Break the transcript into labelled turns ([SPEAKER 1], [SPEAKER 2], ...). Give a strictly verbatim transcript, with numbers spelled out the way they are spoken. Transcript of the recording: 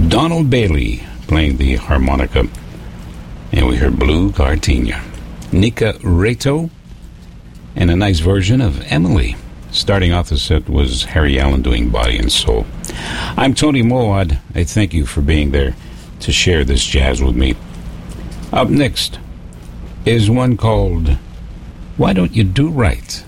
[SPEAKER 1] Donald Bailey playing the harmonica. And we heard Blue Gardenia. Nika Reto and a nice version of Emily. Starting off the set was Harry Allen doing Body and Soul. I'm Tony Moad. I thank you for being there to share this jazz with me. Up next is one called Why Don't You Do Right?